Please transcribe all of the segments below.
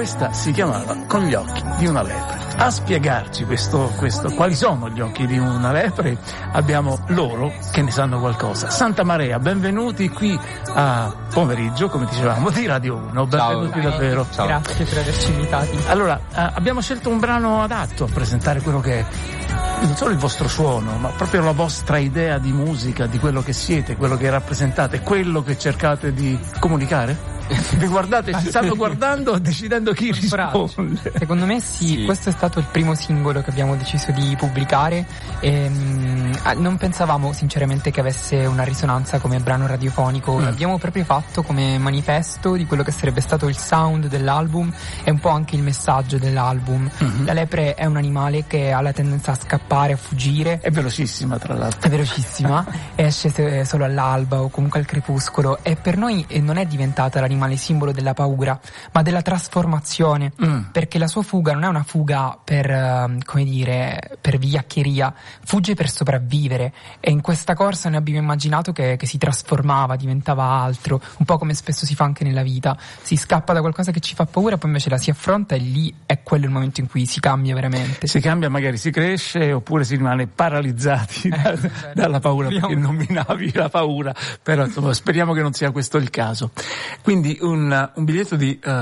questa si chiamava Con gli occhi di una lepre. A spiegarci questo quali sono gli occhi di una lepre abbiamo loro che ne sanno qualcosa. Santa Maria, benvenuti qui a pomeriggio, come dicevamo, di Radio 1. Benvenuti. Ciao. Davvero. Ciao. Grazie per averci invitati. Allora, abbiamo scelto un brano adatto a presentare quello che è non solo il vostro suono, ma proprio la vostra idea di musica, di quello che siete, quello che rappresentate, quello che cercate di comunicare? Vi guardate, ci stanno guardando, decidendo chi risponde. Secondo me sì, questo è stato il primo singolo che abbiamo deciso di pubblicare e non pensavamo sinceramente che avesse una risonanza come brano radiofonico. L'abbiamo proprio fatto come manifesto di quello che sarebbe stato il sound dell'album e un po' anche il messaggio dell'album. La lepre è un animale che ha la tendenza a scappare, a fuggire. È velocissima, tra l'altro. È velocissima, esce solo all'alba o comunque al crepuscolo, e per noi non è diventata l'animale simbolo della paura, ma della trasformazione, perché la sua fuga non è una fuga per, come dire, per vigliaccheria, fugge per sopravvivere, e in questa corsa noi abbiamo immaginato che si trasformava, diventava altro, un po' come spesso si fa anche nella vita, si scappa da qualcosa che ci fa paura, poi invece la si affronta e lì è quello il momento in cui si cambia veramente. Si cambia, magari si cresce, oppure si rimane paralizzati dalla paura, perché nominavi la paura, però insomma speriamo che non sia questo il caso. Quindi un biglietto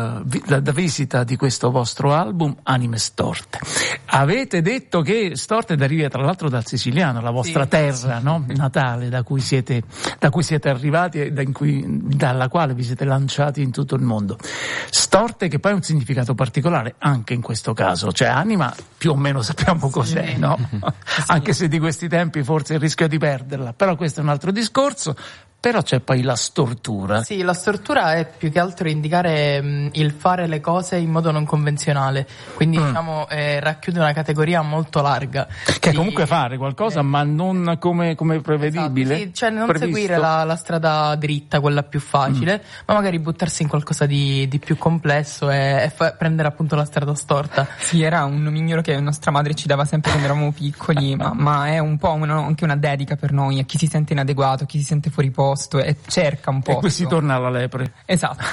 da visita di questo vostro album, Anime Storte. Avete detto che Storte deriva tra l'altro dal siciliano, la vostra terra, no? Natale, da cui siete arrivati e dalla quale vi siete lanciati in tutto il mondo. Storte, che poi ha un significato particolare anche in questo caso, cioè anima più o meno sappiamo cos'è, no? Anche se di questi tempi forse il rischio di perderla, però questo è un altro discorso. Però c'è poi la stortura. Sì, la stortura è più che altro indicare il fare le cose in modo non convenzionale, quindi diciamo racchiude una categoria molto larga. Che comunque fare qualcosa ma non come prevedibile. Esatto, sì, cioè non previsto. seguire la strada dritta, quella più facile, ma magari buttarsi in qualcosa di più complesso e prendere appunto la strada storta. Sì, era un nomignolo che nostra madre ci dava sempre quando eravamo piccoli, ma è un po' anche una dedica per noi, a chi si sente inadeguato, a chi si sente fuori posto e cerca un po'. E qui si torna alla lepre. Esatto.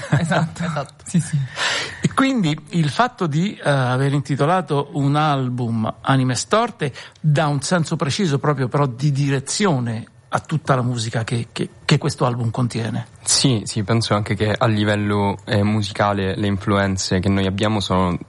Sì. E quindi il fatto di aver intitolato un album Anime Storte dà un senso preciso proprio però di direzione a tutta la musica che questo album contiene. Sì, penso anche che a livello musicale le influenze che noi abbiamo sono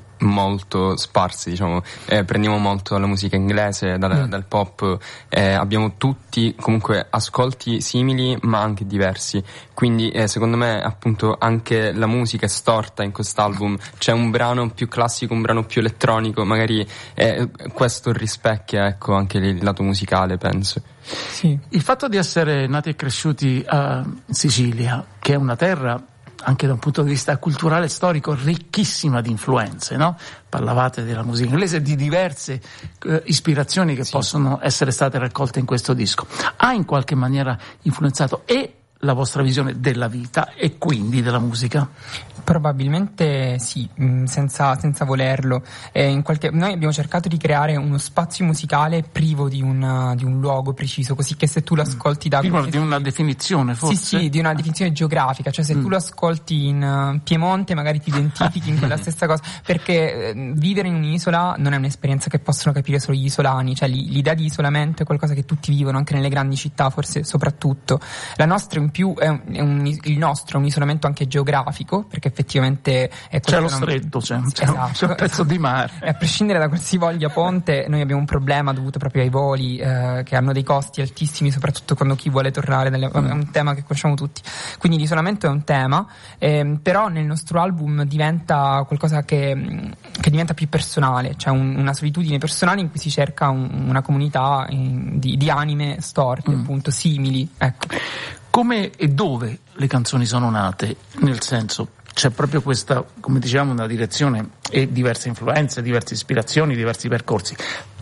molto sparse, diciamo. Prendiamo molto dalla musica inglese, dal pop, abbiamo tutti comunque ascolti simili ma anche diversi, quindi secondo me appunto anche la musica è storta in quest'album, c'è un brano più classico, un brano più elettronico, magari questo rispecchia, ecco, anche il lato musicale, penso. Sì. Il fatto di essere nati e cresciuti a Sicilia, che è una terra anche da un punto di vista culturale e storico ricchissima di influenze, no? Parlavate della musica inglese, di diverse ispirazioni che possono essere state raccolte in questo disco. Ha in qualche maniera influenzato la vostra visione della vita e quindi della musica? Probabilmente sì, senza volerlo. Noi abbiamo cercato di creare uno spazio musicale privo di un luogo preciso, così che se tu lo ascolti di una definizione, forse? Sì, di una definizione geografica, cioè se tu lo ascolti in Piemonte magari ti identifichi in quella stessa cosa, perché vivere in un'isola non è un'esperienza che possono capire solo gli isolani, cioè l'idea di isolamento è qualcosa che tutti vivono, anche nelle grandi città, forse soprattutto. La nostra in più il nostro è un isolamento anche geografico, perché effettivamente c'è lo stretto, c'è un pezzo di mare. A prescindere da qualsivoglia ponte, noi abbiamo un problema dovuto proprio ai voli che hanno dei costi altissimi, soprattutto quando chi vuole tornare è un tema che conosciamo tutti, quindi l'isolamento è un tema, però nel nostro album diventa qualcosa che diventa più personale, cioè una solitudine personale in cui si cerca una comunità di anime storte, appunto simili, ecco. Come e dove le canzoni sono nate? Nel senso, c'è proprio questa, come diciamo, una direzione e diverse influenze, diverse ispirazioni, diversi percorsi. Però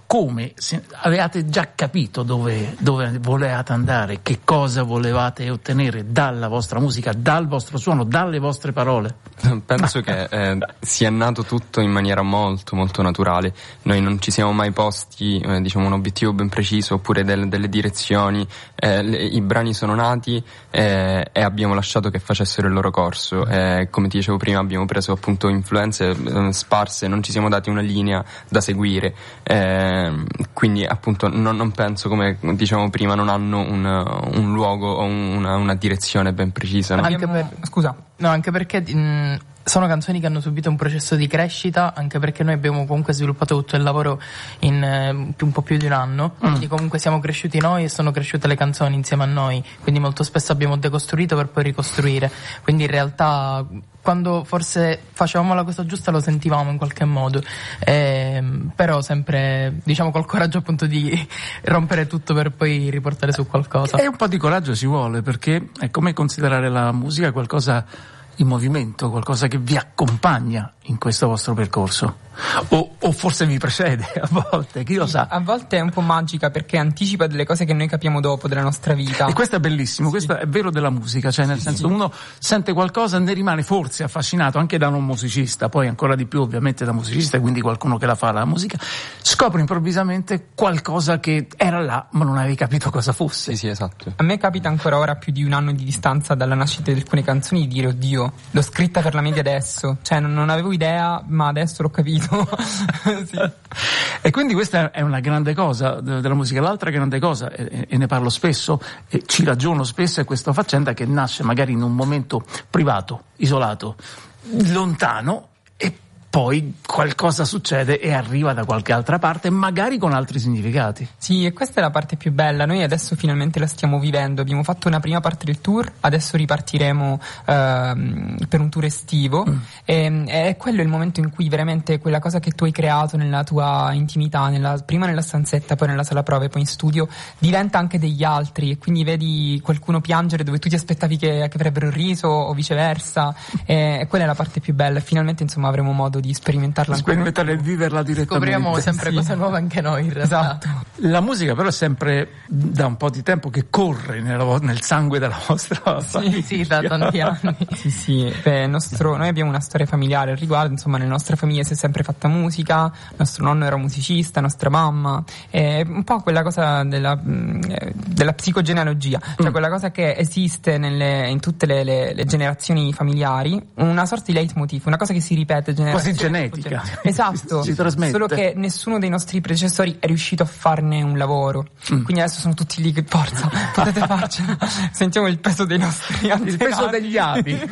come? Avevate già capito dove volevate andare, che cosa volevate ottenere dalla vostra musica, dal vostro suono, dalle vostre parole? Penso che sia nato tutto in maniera molto molto naturale. Noi non ci siamo mai posti un obiettivo ben preciso oppure delle direzioni. I brani sono nati e abbiamo lasciato che facessero il loro corso. Come ti dicevo prima, abbiamo preso appunto influenze sparse, non ci siamo dati una linea da seguire. Quindi appunto non penso, come dicevamo prima, non hanno un luogo o una direzione ben precisa, no? Anche perché sono canzoni che hanno subito un processo di crescita, anche perché noi abbiamo comunque sviluppato tutto il lavoro in un po' più di un anno, quindi comunque siamo cresciuti noi e sono cresciute le canzoni insieme a noi, quindi molto spesso abbiamo decostruito per poi ricostruire, quindi in realtà quando forse facevamo la cosa giusta lo sentivamo in qualche modo, però sempre col coraggio appunto di rompere tutto per poi riportare su qualcosa. E un po' di coraggio ci vuole, perché è come considerare la musica qualcosa in movimento, qualcosa che vi accompagna in questo vostro percorso, o forse vi precede a volte, chi lo sa. A volte è un po' magica perché anticipa delle cose che noi capiamo dopo della nostra vita. E questo è bellissimo, questo è vero della musica, cioè nel senso uno sente qualcosa, ne rimane forse affascinato anche da non musicista, poi ancora di più ovviamente da musicista, e quindi qualcuno che la fa la musica, scopre improvvisamente qualcosa che era là ma non avevi capito cosa fosse. Sì, esatto. A me capita ancora ora, più di un anno di distanza dalla nascita di alcune canzoni, di dire oddio, l'ho scritta per la media adesso, cioè non avevo idea ma adesso l'ho capito. Sì. E quindi questa è una grande cosa della musica. L'altra grande cosa, e ne parlo spesso e ci ragiono spesso, è questa faccenda che nasce magari in un momento privato, isolato, lontano, e poi qualcosa succede e arriva da qualche altra parte, magari con altri significati. Sì, e questa è la parte più bella. Noi adesso finalmente la stiamo vivendo. Abbiamo fatto una prima parte del tour, adesso ripartiremo per un tour estivo, e è quello il momento in cui veramente quella cosa che tu hai creato nella tua intimità, prima nella stanzetta, poi nella sala prove, poi in studio, diventa anche degli altri, e quindi vedi qualcuno piangere dove tu ti aspettavi che avrebbero riso o viceversa, e quella è la parte più bella. Finalmente avremo modo di sperimentarla, e viverla direttamente. Scopriamo sempre cose nuove anche noi, in realtà. Esatto. La musica però è sempre da un po' di tempo che corre nel sangue della vostra famiglia. Sì, da tanti anni. Sì. Noi abbiamo una storia familiare al riguardo, insomma, nella nostra famiglia si è sempre fatta musica, nostro nonno era musicista, nostra mamma, è un po' quella cosa della psicogenealogia, cioè quella cosa che esiste in tutte le generazioni familiari, una sorta di leitmotiv, una cosa che si ripete generazione. Quasi genetica. Esatto. Si trasmette. Solo che nessuno dei nostri predecessori è riuscito a farne un lavoro. Quindi adesso sono tutti lì che forza, potete farcela. Sentiamo il peso dei nostri antenati. Il peso degli api.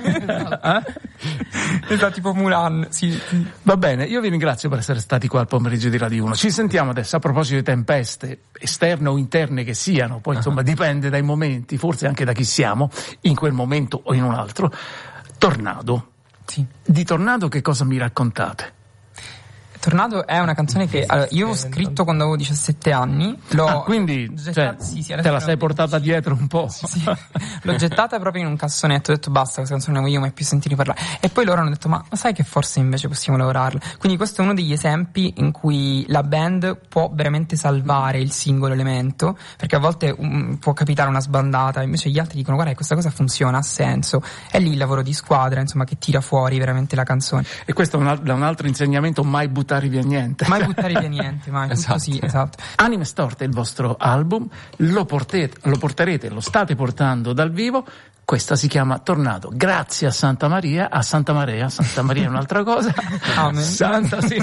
Esatto, tipo Mulan. Sì. Va bene, io vi ringrazio per essere stati qua al pomeriggio di Radio 1. Ci sentiamo adesso a proposito di tempeste, esterne o interne che siano, poi insomma dipende dai momenti, forse anche da chi siamo, in quel momento o in un altro. Tornado. Sì. Di Tornado che cosa mi raccontate? Tornado è una canzone che io ho scritto quando avevo 17 anni. Quindi te la sei portata dietro un po'. Sì. L'ho gettata proprio in un cassonetto, ho detto basta, questa canzone non voglio mai più sentire parlare. E poi loro hanno detto ma sai che forse invece possiamo lavorarla. Quindi questo è uno degli esempi in cui la band può veramente salvare il singolo elemento, perché a volte può capitare una sbandata, invece gli altri dicono guarda questa cosa funziona, ha senso. È lì il lavoro di squadra, insomma, che tira fuori veramente la canzone. E questo è un altro insegnamento: mai buttare via niente. Mai buttare via niente, mai. Esatto. Sì, esatto. Anime Storte è il vostro album, lo porterete, lo state portando dal vivo. Questa si chiama Tornado. Grazie a Santa Maria è un'altra cosa. Amen. Santa sì.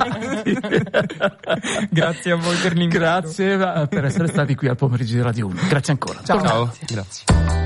Grazie a voi per l'invito. Grazie per essere stati qui al pomeriggio di Radio 1. Grazie ancora. Ciao. Grazie.